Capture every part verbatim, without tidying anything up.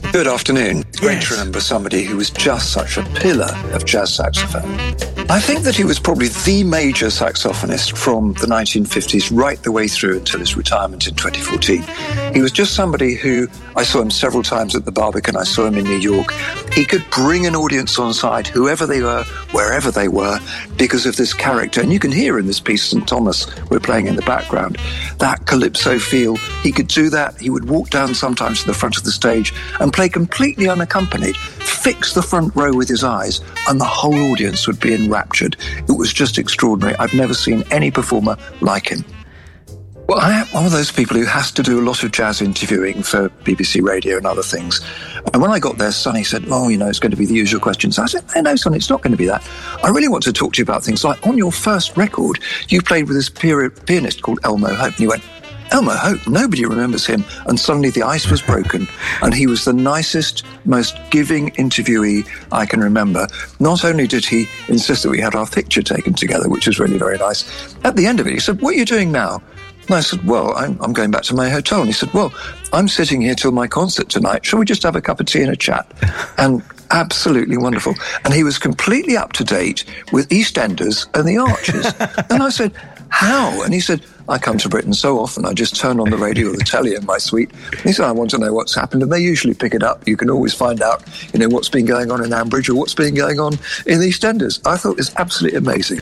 Good afternoon. It's great Yes. to remember somebody who was just such a pillar of jazz saxophone. I think that he was probably the major saxophonist from the nineteen fifties right the way through until his retirement in twenty fourteen. He was just somebody who, I saw him several times at the Barbican, I saw him in New York. He could bring an audience on side, whoever they were, wherever they were, because of this character. And you can hear in this piece, Saint Thomas, we're playing in the background, that calypso feel. He could do that. He would walk down sometimes to the front of the stage and play completely unaccompanied, fix the front row with his eyes, and the whole audience would be enraptured. It was just extraordinary. I've never seen any performer like him. Well, I am one of those people who has to do a lot of jazz interviewing for B B C Radio and other things. And when I got there, Sonny said, oh, you know, it's going to be the usual questions. I said, no, no, Sonny, it's not going to be that. I really want to talk to you about things like on your first record, you played with this pianist called Elmo Hope. And he went, Elmo Hope, nobody remembers him. And suddenly the ice was broken. And he was the nicest, most giving interviewee I can remember. Not only did he insist that we had our picture taken together, which was really very nice, at the end of it, he said, what are you doing now? And I said, well, I'm, I'm going back to my hotel. And he said, well, I'm sitting here till my concert tonight. Shall we just have a cup of tea and a chat? And absolutely wonderful. And he was completely up to date with EastEnders and the Archers. And I said, how? And he said, I come to Britain so often, I just turn on the radio or the telly in my suite. And he said, I want to know what's happened. And they usually pick it up. You can always find out, you know, what's been going on in Ambridge or what's been going on in EastEnders. I thought it was absolutely amazing.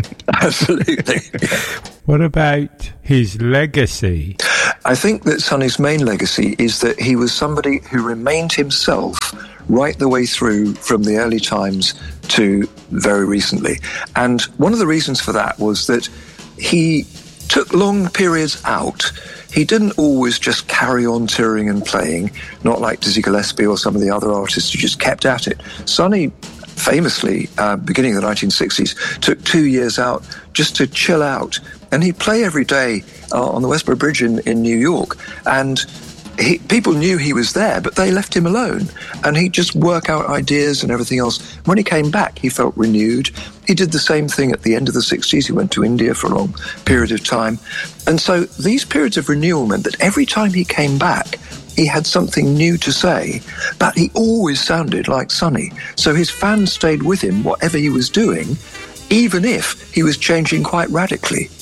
Absolutely. Yeah. What about his legacy? I think that Sonny's main legacy is that he was somebody who remained himself right the way through from the early times to very recently. And one of the reasons for that was that he took long periods out. He didn't always just carry on touring and playing, not like Dizzy Gillespie or some of the other artists who just kept at it. Sonny famously, uh, beginning of the nineteen sixties, took two years out just to chill out. And he'd play every day uh, on the Westboro Bridge in, in New York. And he, people knew he was there, but they left him alone. And he'd just work out ideas and everything else. When he came back, he felt renewed. He did the same thing at the end of the sixties. He went to India for a long period of time. And so these periods of renewal meant that every time he came back, he had something new to say, but he always sounded like Sonny. So his fans stayed with him, whatever he was doing, even if he was changing quite radically.